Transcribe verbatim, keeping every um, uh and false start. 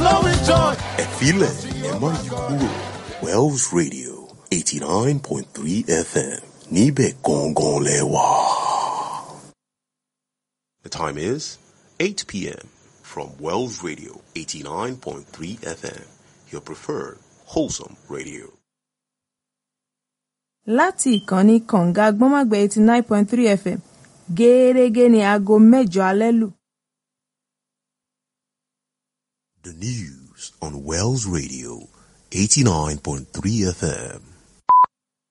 flowing joy. Ẹ filẹ̀, ẹ má yí kúrò. Wells Radio eighty nine point three F M. Níbẹ̀ gangan lẹ wà. The time is eight p.m. from Wells Radio eighty nine point three F M. Your preferred wholesome radio. Láti ìkànnì kànga gbọ́nmágbẹ́ eighty nine point three F M, gẹ́rẹ́gẹ́ ní aago mẹ́jọ alẹ́ lù. The news on Wells Radio eighty nine point three F M.